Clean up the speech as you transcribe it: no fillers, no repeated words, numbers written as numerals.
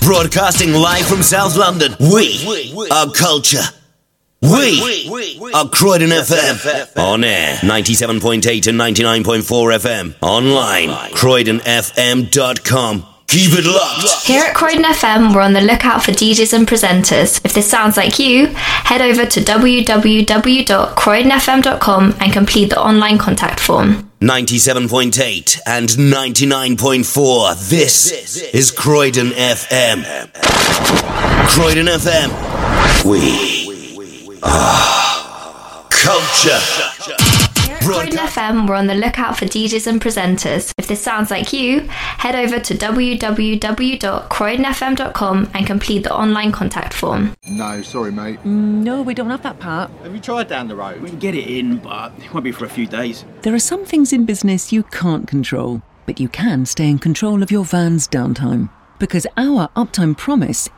Broadcasting live from South London. We are culture. We are Croydon FM. On air, 97.8 and 99.4 FM. Online, croydonfm.com. Keep it locked. Here at Croydon FM, we're on the lookout for DJs and presenters. If this sounds like you, head over to www.croydonfm.com and complete the online contact form. 97.8 and 99.4. This is Croydon FM. Croydon FM. We are culture. Here at Croydon FM, we're on the lookout for DJs and presenters. If this sounds like you, head over to www.croydonfm.com and complete the online contact form. No, sorry, mate. No, we don't have that part. Have you tried down the road? We can get it in, but it won't be for a few days. There are some things in business you can't control, but you can stay in control of your van's downtime. Because our uptime promise